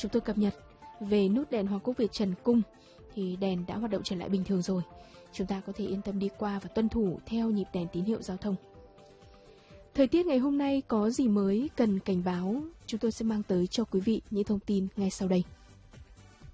chúng tôi cập nhật về nút đèn Hoàng Quốc Việt Trần Cung thì đèn đã hoạt động trở lại bình thường rồi. Chúng ta có thể yên tâm đi qua và tuân thủ theo nhịp đèn tín hiệu giao thông. Thời tiết ngày hôm nay có gì mới cần cảnh báo, chúng tôi sẽ mang tới cho quý vị những thông tin ngay sau đây.